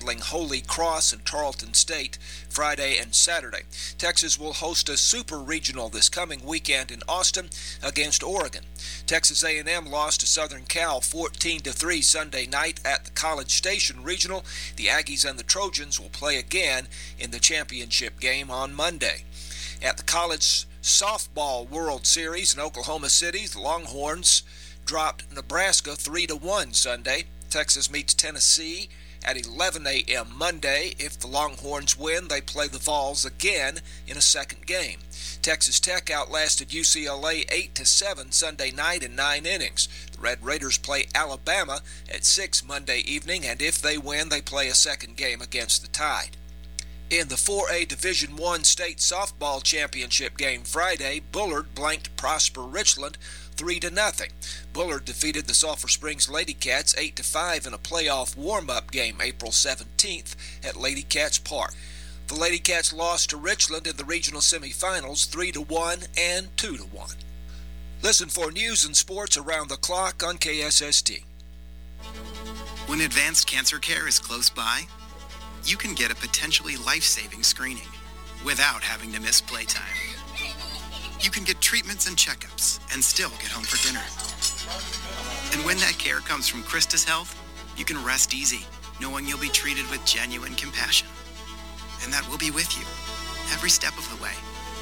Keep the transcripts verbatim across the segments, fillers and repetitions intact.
battling Holy Cross and Tarleton State Friday and Saturday. Texas will host a super regional this coming weekend in Austin against Oregon. Texas A and M lost to Southern Cal fourteen to three Sunday night at the College Station Regional. The Aggies and the Trojans will play again in the championship game on Monday. At the College Softball World Series in Oklahoma City, the Longhorns dropped Nebraska three to one Sunday. Texas meets Tennessee at eleven a.m. Monday. If the Longhorns win, they play the Vols again in a second game. Texas Tech outlasted U C L A eight to seven Sunday night in nine innings. The Red Raiders play Alabama at six Monday evening, and if they win, they play a second game against the Tide. In the four A Division one State Softball Championship game Friday, Bullard blanked Prosper Richland three to nothing. Bullard defeated the Sulphur Springs Lady Cats eight to five in a playoff warm-up game April seventeenth at Lady Cats Park. The Lady Cats lost to Richland in the regional semifinals three to one and two to one. Listen for news and sports around the clock on K S S T. When advanced cancer care is close by, you can get a potentially life-saving screening without having to miss playtime. You can get treatments and checkups and still get home for dinner. And when that care comes from Christus Health, you can rest easy, knowing you'll be treated with genuine compassion. And that we'll be with you every step of the way.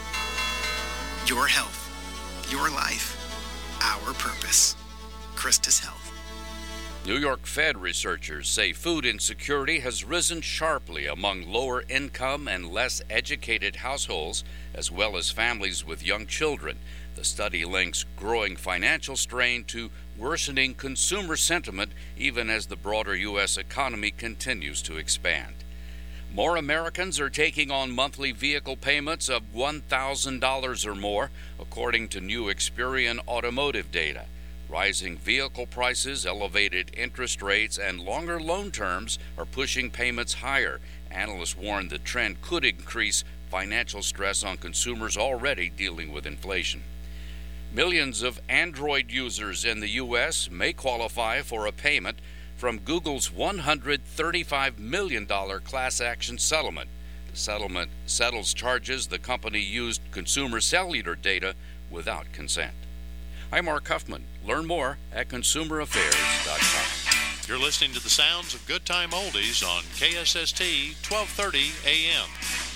Your health, your life, our purpose. Christus Health. New York Fed researchers say food insecurity has risen sharply among lower income and less educated households, as well as families with young children. The study links growing financial strain to worsening consumer sentiment, even as the broader U S economy continues to expand. More Americans are taking on monthly vehicle payments of one thousand dollars or more, according to new Experian automotive data. Rising vehicle prices, elevated interest rates, and longer loan terms are pushing payments higher. Analysts warn the trend could increase financial stress on consumers already dealing with inflation. Millions of Android users in the U S may qualify for a payment from Google's one hundred thirty-five million dollars class action settlement. The settlement settles charges the company used consumer cellular data without consent. I'm Mark Huffman. Learn more at consumer affairs dot com. You're listening to the sounds of Good Time Oldies on K S S T twelve thirty A M.